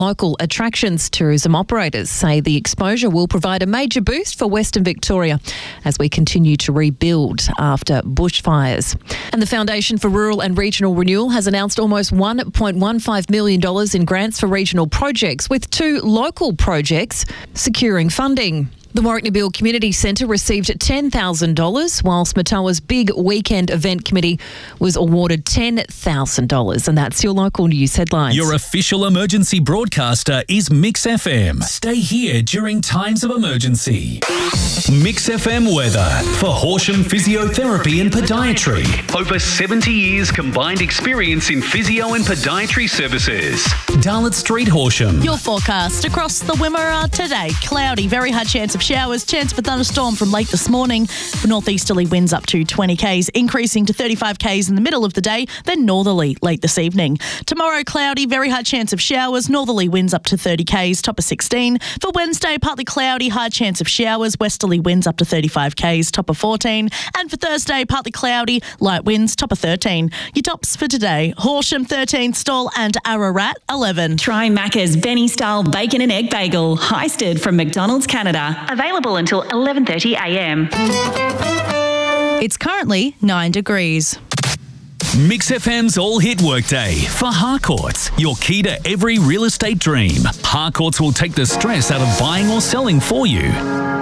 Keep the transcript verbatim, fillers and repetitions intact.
Local attractions tourism operators say the exposure will provide a major boost for Western Victoria as we continue to rebuild after bushfires. And the Foundation for Rural and Regional Renewal has announced almost one point one five million dollars in grants for regional projects, with two local projects securing funding. The Warwick Nabil Community Centre received ten thousand dollars, whilst Matawa's Big Weekend Event Committee was awarded ten thousand dollars. And that's your local news headlines. Your official emergency broadcaster is Mix F M. Stay here during times of emergency. Mix F M weather for Horsham Physiotherapy and Podiatry. Over seventy years combined experience in physio and podiatry services. Darlot Street, Horsham. Your forecast across the Wimmera today. Cloudy, very high chance of showers, chance of a thunderstorm from late this morning. The northeasterly winds up to twenty k's, increasing to thirty-five k's in the middle of the day, then northerly late this evening. Tomorrow, cloudy, very high chance of showers, northerly winds up to thirty k's, top of sixteen. For Wednesday, partly cloudy, high chance of showers, westerly winds up to thirty-five k's, top of fourteen. And for Thursday, partly cloudy, light winds, top of thirteen. Your tops for today: Horsham thirteen, Stawell and Ararat eleven. Try Macca's Benny Style Bacon and Egg Bagel, heisted from McDonald's Canada. Available until eleven thirty a m. It's currently nine degrees. Mix F M's All Hit Workday for Harcourts, your key to every real estate dream. Harcourts will take the stress out of buying or selling for you.